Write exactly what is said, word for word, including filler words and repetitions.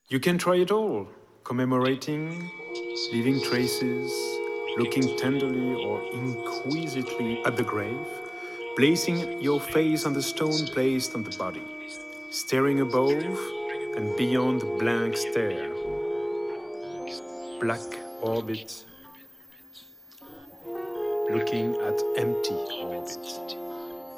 You can try it all, commemorating, leaving traces, looking tenderly or inquisitively at the grave, placing your face on the stone placed on the body, staring above and beyond the blank stare, black orbit, looking at empty orbit.